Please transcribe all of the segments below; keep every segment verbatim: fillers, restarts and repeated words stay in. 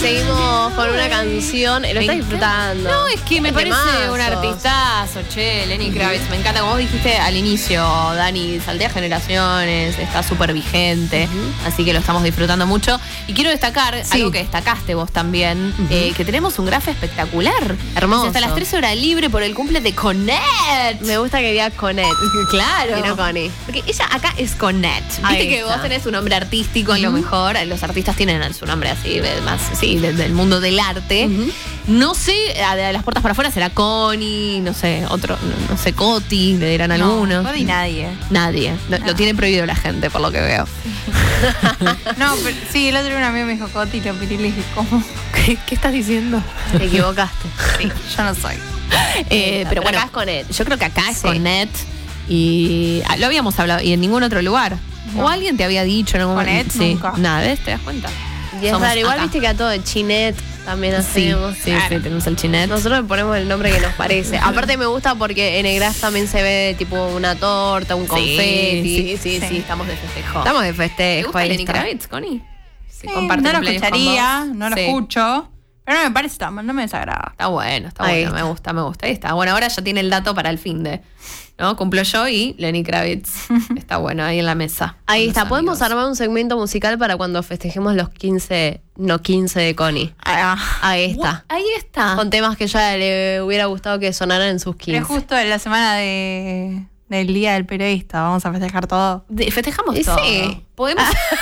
seguimos con una canción. Lo estás disfrutando. No, es que me parece Temazos. un artistazo, che, Lenny Kravitz. Me encanta, como vos dijiste al inicio, Dani, saltea generaciones, está súper vigente, uh-huh. así que lo estamos disfrutando mucho. Y quiero destacar sí. algo que destacaste vos también, uh-huh. eh, que tenemos un grafo espectacular. Hermoso. Hasta las trece horas libre por el cumple de Conet. Me gusta que diga Conet. Claro. Y no Connie. Porque ella acá es Conet. Viste Ahí que está. vos tenés un nombre artístico, a lo mejor. Los artistas tienen su nombre así, más sí, del, del mundo del arte. Uh-huh. No sé, de las puertas para afuera será Connie, no sé, otro, no, no sé, Coti, le dirán no, algunos. No, Coti nadie. Nadie. Lo, no. lo tiene prohibido la gente, por lo que veo. No, pero sí, el otro día un amigo me dijo Coti y lo pedí y le dije, ¿cómo? ¿Qué, ¿Qué estás diciendo? Te equivocaste. Sí, yo no soy. Eh, pero, pero bueno, acá es Conet. Yo creo que acá es sí. Conet y ah, lo habíamos hablado y en ningún otro lugar. No. O alguien te había dicho en algún momento. Conet, sí. Nunca. Nada, ¿ves? ¿Te das cuenta? Y es raro, igual viste que a todo de Chinet también hacemos. Sí, sí, claro. sí, tenemos el Chinet. Nosotros le ponemos el nombre que nos parece. Aparte me gusta porque en el graph también se ve tipo una torta, un confeti. Sí, sí, sí, sí, sí, estamos de festejo. Estamos de festejo. ¿Te gusta Lenny Kravitz, Connie? Sí, no lo escucharía, no lo sí. escucho. Pero no me parece tan mal, no me desagrada. Está bueno, está Ahí bueno, está. me gusta, me gusta. Ahí está. Bueno, ahora ya tiene el dato para el fin de, ¿no? Cumplo yo y Lenny Kravitz. Está bueno, ahí en la mesa. Ahí está, podemos armar un segmento musical para cuando festejemos los quince, no quince de Connie. Ah, ahí está. Ahí está. Con temas que ya le hubiera gustado que sonaran en sus quince. Pero justo en la semana de... del Día del Periodista, vamos a festejar todo. De, festejamos y todo. Sí. Podemos.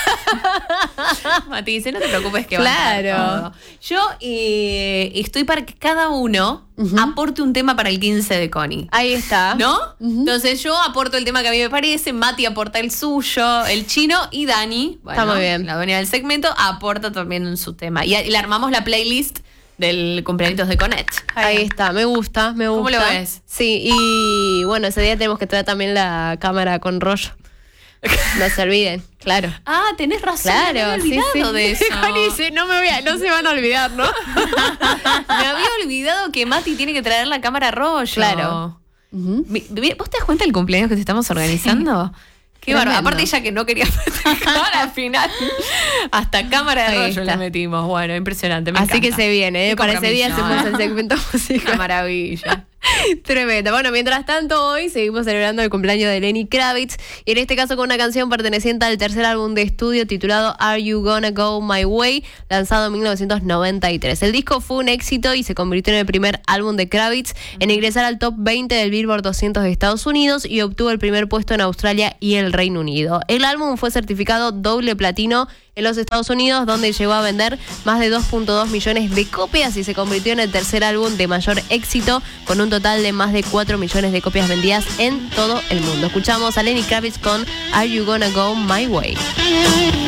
Mati dice, no te preocupes que claro. va a estar todo. Yo eh, estoy para que cada uno uh-huh. aporte un tema para el quince de Connie. Ahí está. ¿No? Uh-huh. Entonces yo aporto el tema que a mí me parece, Mati aporta el suyo, el chino y Dani, bueno, está muy bien. la dueña del segmento, aporta también su tema. Y, y le armamos la playlist del cumpleaños de Conet. Ahí está, me gusta, me gusta. ¿Cómo lo ves? Sí, y bueno, ese día tenemos que traer también la cámara con rollo. No se olviden, claro. Ah, tenés razón. Claro, me había olvidado sí, sí. de eso. Dice, no me voy a, no se van a olvidar, ¿no? Me había olvidado que Mati tiene que traer la cámara rollo. Claro. Uh-huh. ¿Vos te das cuenta del cumpleaños que te estamos organizando? Sí. Qué bárbaro. Aparte ella que no quería festejar al final. Hasta cámara de rollo le metimos. Bueno, impresionante. Me Así encanta. que se viene, ¿eh? Para ese día hacemos el segmento musical. Una maravilla. Tremendo. Bueno, mientras tanto, hoy seguimos celebrando el cumpleaños de Lenny Kravitz y en este caso con una canción perteneciente al tercer álbum de estudio titulado Are You Gonna Go My Way, lanzado en mil novecientos noventa y tres. El disco fue un éxito y se convirtió en el primer álbum de Kravitz en ingresar al top veinte del Billboard doscientos de Estados Unidos y obtuvo el primer puesto en Australia y el Reino Unido. El álbum fue certificado doble platino en los Estados Unidos, donde llegó a vender más de dos punto dos millones de copias y se convirtió en el tercer álbum de mayor éxito, con un total de más de cuatro millones de copias vendidas en todo el mundo. Escuchamos a Lenny Kravitz con Are You Gonna Go My Way.